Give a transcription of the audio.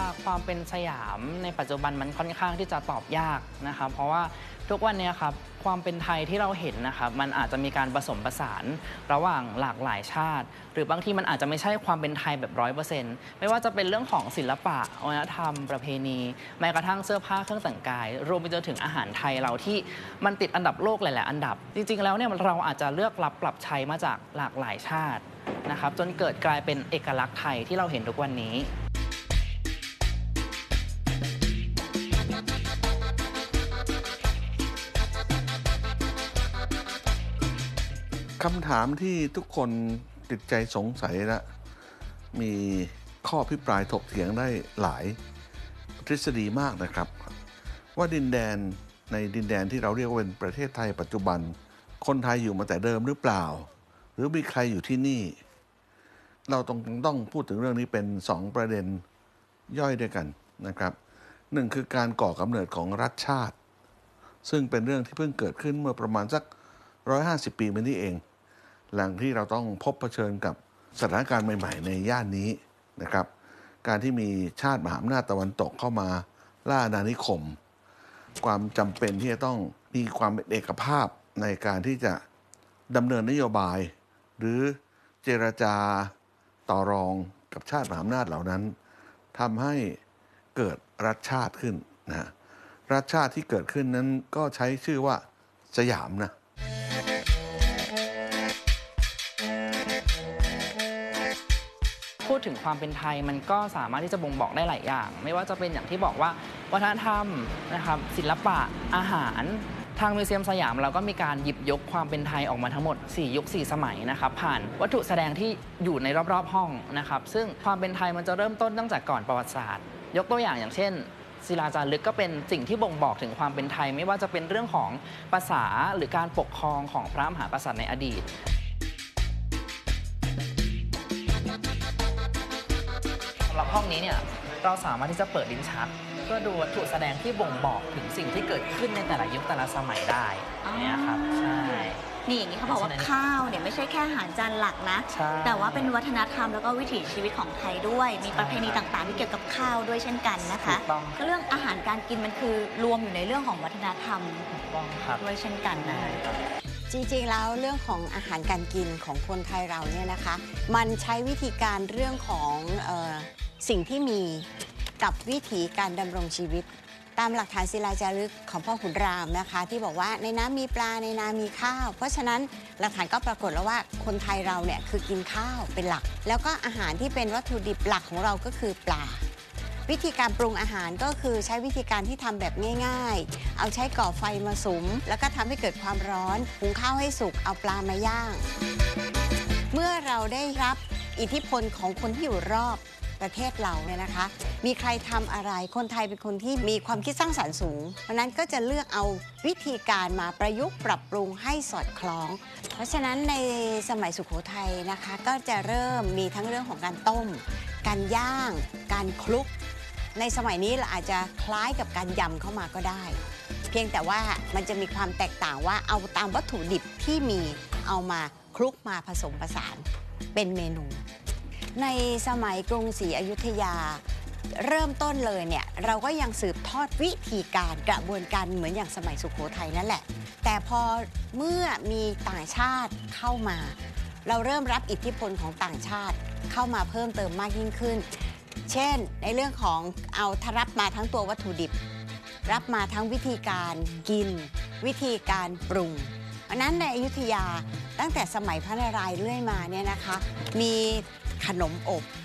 ความเป็นสยามในปัจจุบันมันค่อนข้างที่จะตอบยากนะครับเพราะว่าทุกวันนี้ครับความเป็นไทยที่เราเห็นนะครับมันอาจจะมีการผสมผสานระหว่างหลากหลายชาติ หรือบางทีมันอาจจะไม่ใช่ความเป็นไทยแบบ100%ไม่ว่าจะเป็นเรื่องของศิลปะวัฒนธรรมประเพณีแม้กระทั่งเสื้อผ้าเครื่องแต่งกายรวมไปจนถึงอาหารไทยเราที่มันติดอันดับโลกหลายๆอันดับจริงๆแล้วเนี่ยเราอาจจะเลือกรับปรับใช้มาจากหลากหลายชาตินะครับจนเกิดกลายเป็นเอกลักษณ์ไทยที่เราเห็นทุกวันนี้คำถามที่ทุกคนติดใจสงสัยและมีข้อพิปรายถกเถียงได้หลายทฤษฎีมากนะครับว่าดินแดนที่เราเรียกว่าเป็นประเทศไทยปัจจุบันคนไทยอยู่มาแต่เดิมหรือเปล่าหรือมีใครอยู่ที่นี่เราต้องพูดถึงเรื่องนี้เป็น2ประเด็นย่อยด้วยกันนะครับ1คือการก่อกำเนิดของรัฐชาติซึ่งเป็นเรื่องที่เพิ่งเกิดขึ้นเมื่อประมาณสัก150 ปีมานี้เองหลังที่เราต้องพบเผชิญกับสถานการณ์ใหม่ๆในย่านนี้นะครับการที่มีชาติมหาอำนาจตะวันตกเข้ามาล่าอาณานิคมความจำเป็นที่จะต้องมีความเป็นเอกภาพในการที่จะดำเนินนโยบายหรือเจรจาต่อรองกับชาติมหาอำนาจเหล่านั้นทำให้เกิดรัฐชาติขึ้นนะรัฐชาติที่เกิดขึ้นนั้นก็ใช้ชื่อว่าสยามนะพูดถึงความเป็นไทยมันก็สามารถที่จะบ่งบอกได้หลายอย่างไม่ว่าจะเป็นอย่างที่บอกว่าวัฒนธรรมนะครับศิลปะอาหารทางมิวเซียมสยามเราก็มีการหยิบยกความเป็นไทยออกมาทั้งหมด4ยุค4สมัยนะครับผ่านวัตถุแสดงที่อยู่ในรอบๆห้องนะครับซึ่งความเป็นไทยมันจะเริ่มต้นตั้งแต่ก่อนประวัติศาสตร์ยกตัวอย่างเช่นศิลาจารึกก็เป็นสิ่งที่บ่งบอกถึงความเป็นไทยไม่ว่าจะเป็นเรื่องของภาษาหรือการปกครองของพระมหากษัตริย์ในอดีตสำหรับห้องนี้เนี่ยเราสามารถที่จะเปิดลิ้นชักเพื่อดูวัตถุแสดงที่บ่งบอกถึงสิ่งที่เกิดขึ้นในแต่ละยุคแต่ละสมัยได้เนี่ยครับใช่นี่อย่างนี้เขาบอกว่าข้าวเนี่ยไม่ใช่แค่อาหารจานหลักนะแต่ว่าเป็นวัฒนธรรมแล้วก็วิถีชีวิตของไทยด้วยมีประเพณีต่างๆที่เกี่ยวกับข้าวด้วยเช่นกันนะคะก็เรื่องอาหารการกินมันคือรวมอยู่ในเรื่องของวัฒนธรรมด้วยเช่นกันนะจริงๆแล้วเรื่องของอาหารการกินของคนไทยเราเนี่ยนะคะมันใช้วิธีการเรื่องของสิ่งที่มีกับวิถีการดำรงชีวิตตามหลักฐานศิลาจารึกของพ่อขุนรามนะคะที่บอกว่าในน้ำมีปลาในนามีข้าวเพราะฉะนั้นหลักฐานก็ปรากฏแล้วว่าคนไทยเราเนี่ยคือกินข้าวเป็นหลักแล้วก็อาหารที่เป็นวัตถุดิบหลักของเราก็คือปลาวิธีการปรุงอาหารก็คือใช้วิธีการที่ทำแบบง่ายๆเอาใช้ก่อไฟมาสุมแล้วก็ทำให้เกิดความร้อนหุงข้าวให้สุกเอาปลามาย่างเมื่อเราได้รับอิทธิพลของคนที่อยู่รอบประเทศเราเนี่ยนะคะมีใครทำอะไรคนไทยเป็นคนที่มีความคิดสร้างสรรค์สูงเพราะนั้นก็จะเลือกเอาวิธีการมาประยุกต์ปรับปรุงให้สอดคล้องเพราะฉะนั้นในสมัยสุโขทัยนะคะก็จะเริ่มมีทั้งเรื่องของการต้มการย่างการคลุกในสมัยนี้เราอาจจะคล้ายกับการยำเข้ามาก็ได้เพียงแต่ว่ามันจะมีความแตกต่างว่าเอาตามวัตถุดิบที่มีเอามาคลุกมาผสมผสานเป็นเมนูในสมัยกรุงศรีอยุธยาเริ่มต้นเลยเนี่ยเราก็ยังสืบทอดวิธีการกระบวนการเหมือนอย่างสมัยสุโขทัยนั่นแหละแต่พอเมื่อมีต่างชาติเข้ามาเราเริ่มรับอิทธิพลของต่างชาติเข้ามาเพิ่มเติมมากยิ่งขึ้นเช่นในเรื่องของเอารับมาทั้งตัววัตถุดิบรับมาทั้งวิธีการกินวิธีการปรุงเพราะนั้นในอยุธยาตั้งแต่สมัยพระนารายณ์เรื่อยมาเนี่ยนะคะมีขนมอบ